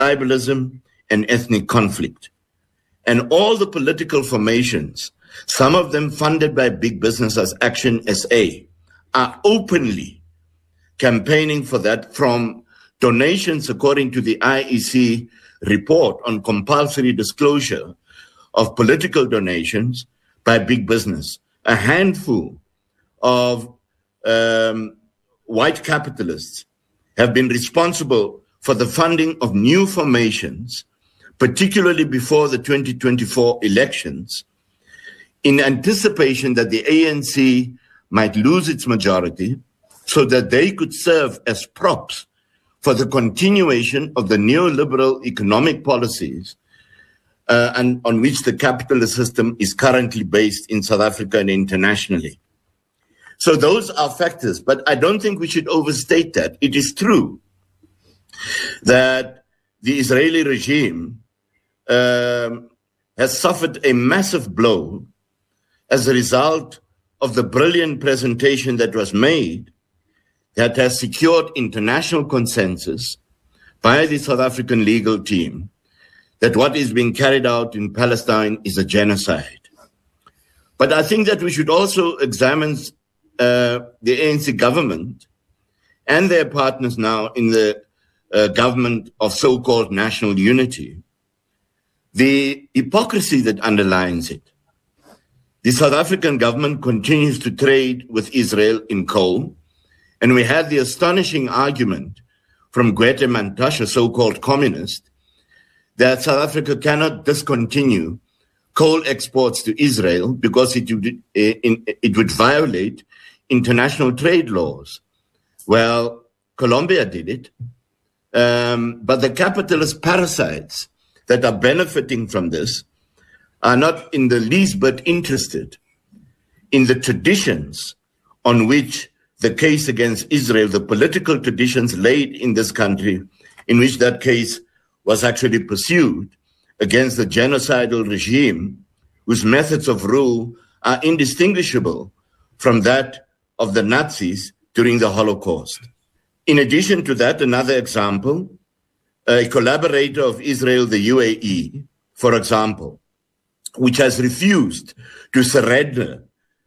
tribalism and ethnic conflict. And all the political formations, some of them funded by big business as Action SA, are openly campaigning for that, from donations, according to the IEC report on compulsory disclosure of political donations by big business. A handful of white capitalists have been responsible for the funding of new formations, particularly before the 2024 elections, in anticipation that the ANC might lose its majority so that they could serve as props for the continuation of the neoliberal economic policies and on which the capitalist system is currently based in South Africa and internationally. So those are factors, but I don't think we should overstate that. It is true that the Israeli regime has suffered a massive blow as a result of the brilliant presentation that was made that has secured international consensus by the South African legal team that what is being carried out in Palestine is a genocide. But I think that we should also examine the ANC government and their partners now in the government of so-called national unity, the hypocrisy that underlines it. The South African government continues to trade with Israel in coal, and we had the astonishing argument from Gwede Mantashe, a so-called communist, that South Africa cannot discontinue coal exports to Israel because it would violate international trade laws. Well, Colombia did it, but the capitalist parasites that are benefiting from this are not in the least bit interested in the traditions on which the case against Israel, the political traditions laid in this country, in which that case was actually pursued against the genocidal regime, whose methods of rule are indistinguishable from that of the Nazis during the Holocaust. In addition to that, another example, a collaborator of Israel, the UAE, for example, which has refused to surrender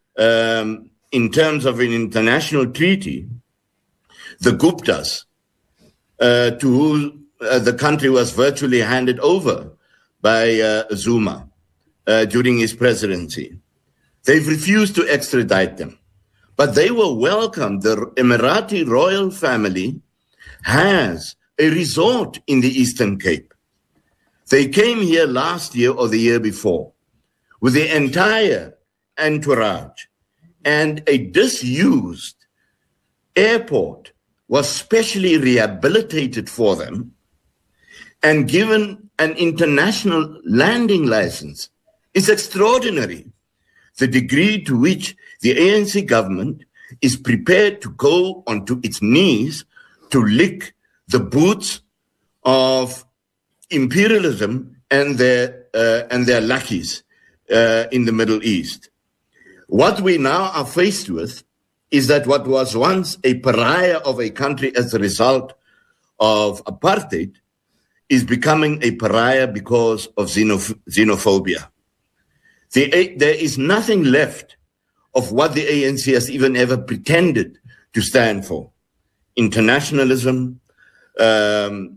in terms of an international treaty, the Guptas, to whom the country was virtually handed over by Zuma during his presidency. They've refused to extradite them, but they were welcomed. The Emirati royal family has a resort in the Eastern Cape. They came here last year or the year before with the entire entourage, and a disused airport was specially rehabilitated for them and given an international landing license. It's extraordinary the degree to which the ANC government is prepared to go onto its knees to lick the boots of imperialism and their lackeys in the Middle East. What we now are faced with is that what was once a pariah of a country as a result of apartheid is becoming a pariah because of xenophobia. There is nothing left of what the ANC has even ever pretended to stand for. Internationalism on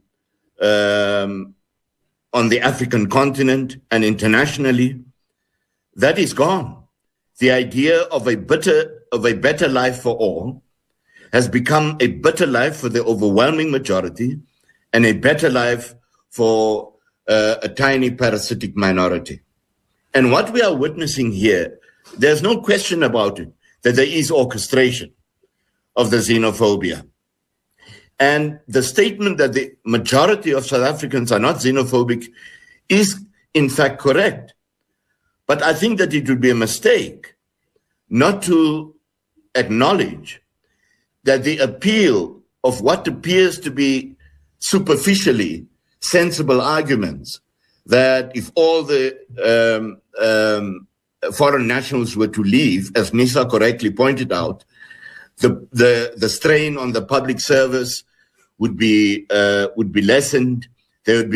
the African continent and internationally, that is gone. The idea of a better life for all has become a better life for the overwhelming majority and a better life for a tiny parasitic minority. And what we are witnessing here, there's no question about it, that there is orchestration of the xenophobia. And the statement that the majority of South Africans are not xenophobic is in fact correct. But I think that it would be a mistake not to acknowledge that the appeal of what appears to be superficially sensible arguments, that if all the foreign nationals were to leave, as Nisa correctly pointed out, the strain on the public service would be lessened, They would